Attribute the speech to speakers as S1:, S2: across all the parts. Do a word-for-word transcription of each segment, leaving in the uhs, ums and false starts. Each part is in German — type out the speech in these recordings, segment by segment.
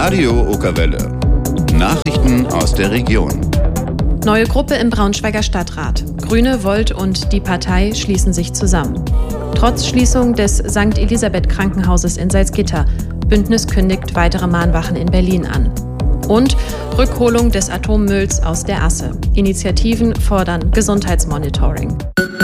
S1: Radio Okerwelle. Nachrichten aus der Region.
S2: Neue Gruppe im Braunschweiger Stadtrat. Grüne, Volt und die Partei schließen sich zusammen. Trotz Schließung des Sankt Elisabeth Krankenhauses in Salzgitter. Bündnis kündigt weitere Mahnwachen in Berlin an. Und Rückholung des Atommülls aus der Asse. Initiativen fordern Gesundheitsmonitoring.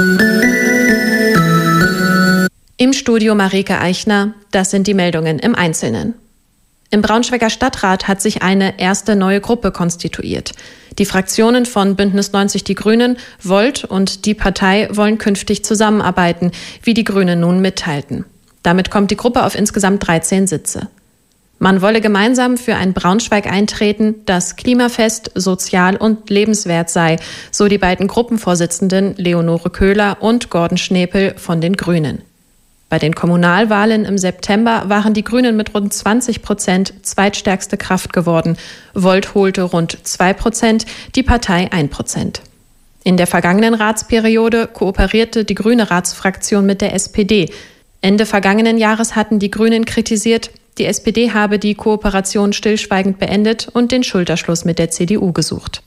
S2: Im Studio Marike Eichner, das sind die Meldungen im Einzelnen. Im Braunschweiger Stadtrat hat sich eine erste neue Gruppe konstituiert. Die Fraktionen von Bündnis neunzig Die Grünen, Volt und die Partei wollen künftig zusammenarbeiten, wie die Grünen nun mitteilten. Damit kommt die Gruppe auf insgesamt dreizehn Sitze. Man wolle gemeinsam für ein Braunschweig eintreten, das klimafest, sozial und lebenswert sei, so die beiden Gruppenvorsitzenden Leonore Köhler und Gordon Schnepel von den Grünen. Bei den Kommunalwahlen im September waren die Grünen mit rund zwanzig Prozent zweitstärkste Kraft geworden. Volt holte rund zwei Prozent, die Partei ein Prozent. In der vergangenen Ratsperiode kooperierte die grüne Ratsfraktion mit der S P D. Ende vergangenen Jahres hatten die Grünen kritisiert, die S P D habe die Kooperation stillschweigend beendet und den Schulterschluss mit der C D U gesucht.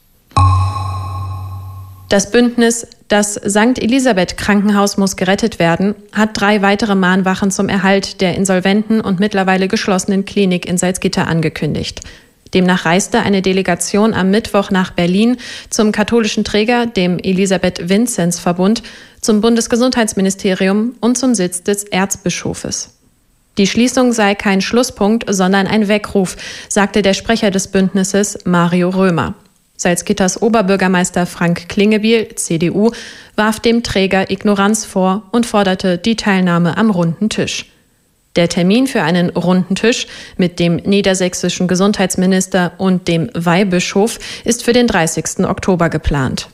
S2: Das Bündnis Das Sankt Elisabeth Krankenhaus muss gerettet werden hat drei weitere Mahnwachen zum Erhalt der insolventen und mittlerweile geschlossenen Klinik in Salzgitter angekündigt. Demnach reiste eine Delegation am Mittwoch nach Berlin zum katholischen Träger, dem Elisabeth-Vinzenz-Verbund, zum Bundesgesundheitsministerium und zum Sitz des Erzbischofes. Die Schließung sei kein Schlusspunkt, sondern ein Weckruf, sagte der Sprecher des Bündnisses Mario Römer. Salzgitters Oberbürgermeister Frank Klingebiel, C D U, warf dem Träger Ignoranz vor und forderte die Teilnahme am runden Tisch. Der Termin für einen runden Tisch mit dem niedersächsischen Gesundheitsminister und dem Weihbischof ist für den dreißigsten Oktober geplant.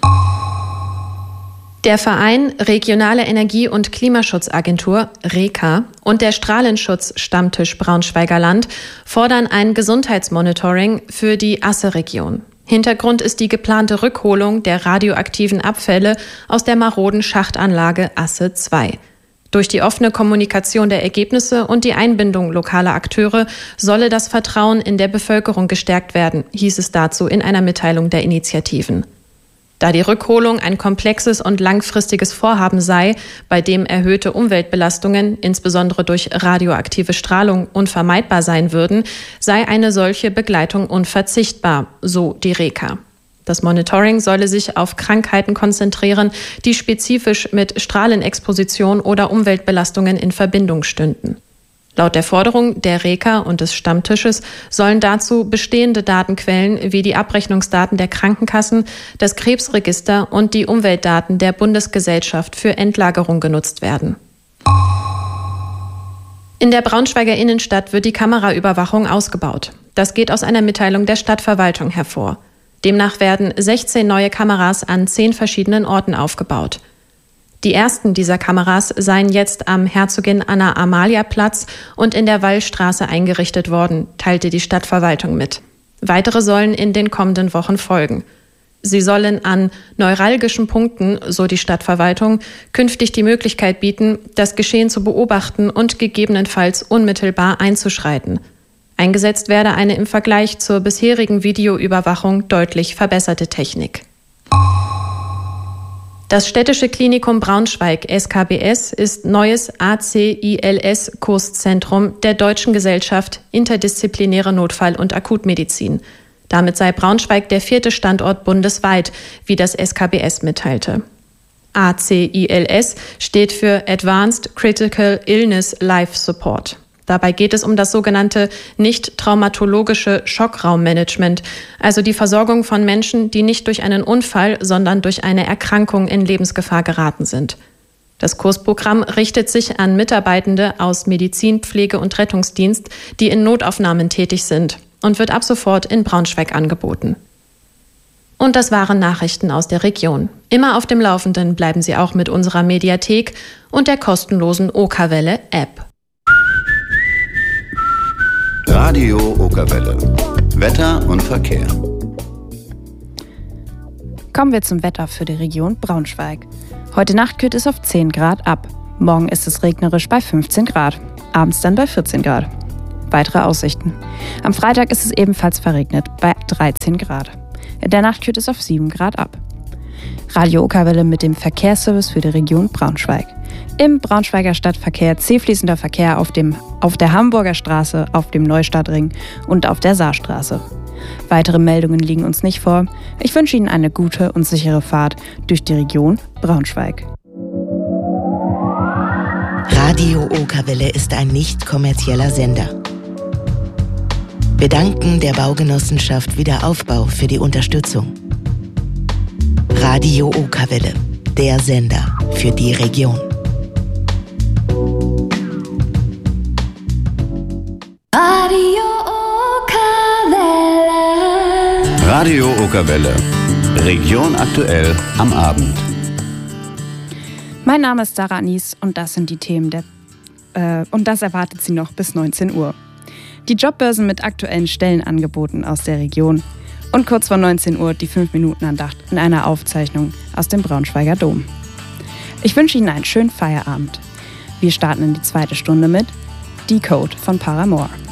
S2: Der Verein Regionale Energie- und Klimaschutzagentur REKA und der Strahlenschutz-Stammtisch Braunschweiger Land fordern ein Gesundheitsmonitoring für die Asse-Region. Hintergrund ist die geplante Rückholung der radioaktiven Abfälle aus der maroden Schachtanlage Asse zwei. Durch die offene Kommunikation der Ergebnisse und die Einbindung lokaler Akteure solle das Vertrauen in der Bevölkerung gestärkt werden, hieß es dazu in einer Mitteilung der Initiativen. Da die Rückholung ein komplexes und langfristiges Vorhaben sei, bei dem erhöhte Umweltbelastungen, insbesondere durch radioaktive Strahlung, unvermeidbar sein würden, sei eine solche Begleitung unverzichtbar, so die REKA. Das Monitoring solle sich auf Krankheiten konzentrieren, die spezifisch mit Strahlenexposition oder Umweltbelastungen in Verbindung stünden. Laut der Forderung der REKA und des Stammtisches sollen dazu bestehende Datenquellen wie die Abrechnungsdaten der Krankenkassen, das Krebsregister und die Umweltdaten der Bundesgesellschaft für Endlagerung genutzt werden. In der Braunschweiger Innenstadt wird die Kameraüberwachung ausgebaut. Das geht aus einer Mitteilung der Stadtverwaltung hervor. Demnach werden sechzehn neue Kameras an zehn verschiedenen Orten aufgebaut. Die ersten dieser Kameras seien jetzt am Herzogin-Anna-Amalia-Platz und in der Wallstraße eingerichtet worden, teilte die Stadtverwaltung mit. Weitere sollen in den kommenden Wochen folgen. Sie sollen an neuralgischen Punkten, so die Stadtverwaltung, künftig die Möglichkeit bieten, das Geschehen zu beobachten und gegebenenfalls unmittelbar einzuschreiten. Eingesetzt werde eine im Vergleich zur bisherigen Videoüberwachung deutlich verbesserte Technik. Das Städtische Klinikum Braunschweig S K B S ist neues A C I L S-Kurszentrum der Deutschen Gesellschaft Interdisziplinäre Notfall- und Akutmedizin. Damit sei Braunschweig der vierte Standort bundesweit, wie das S K B S mitteilte. A C I L S steht für Advanced Critical Illness Life Support. Dabei geht es um das sogenannte nicht-traumatologische Schockraummanagement, also die Versorgung von Menschen, die nicht durch einen Unfall, sondern durch eine Erkrankung in Lebensgefahr geraten sind. Das Kursprogramm richtet sich an Mitarbeitende aus Medizin, Pflege und Rettungsdienst, die in Notaufnahmen tätig sind, und wird ab sofort in Braunschweig angeboten. Und das waren Nachrichten aus der Region. Immer auf dem Laufenden bleiben Sie auch mit unserer Mediathek und der kostenlosen Okerwelle-App.
S1: Radio Okerwelle. Wetter und Verkehr.
S3: Kommen wir zum Wetter für die Region Braunschweig. Heute Nacht kühlt es auf zehn Grad ab. Morgen ist es regnerisch bei fünfzehn Grad. Abends dann bei vierzehn Grad. weitere Aussichten. Am Freitag ist es ebenfalls verregnet, bei dreizehn Grad. In der Nacht kühlt es auf sieben Grad ab. Radio Okerwelle mit dem Verkehrsservice für die Region Braunschweig. Im Braunschweiger Stadtverkehr zähfließender Verkehr auf, dem, auf der Hamburger Straße, auf dem Neustadtring und auf der Saarstraße. Weitere Meldungen liegen uns nicht vor. Ich wünsche Ihnen eine gute und sichere Fahrt durch die Region Braunschweig.
S4: Radio Okerwelle ist ein nicht kommerzieller Sender. Wir danken der Baugenossenschaft Wiederaufbau für die Unterstützung. Radio Okerwelle, der Sender für die Region.
S5: Radio Okerwelle.
S1: Radio Okerwelle. Region aktuell am Abend.
S3: Mein Name ist Sarah Anis und das sind die Themen der äh, und das erwartet Sie noch bis neunzehn Uhr. Die Jobbörsen mit aktuellen Stellenangeboten aus der Region und kurz vor neunzehn Uhr die fünf Minuten Andacht in einer Aufzeichnung aus dem Braunschweiger Dom. Ich wünsche Ihnen einen schönen Feierabend. Wir starten in die zweite Stunde mit Decode von Paramore.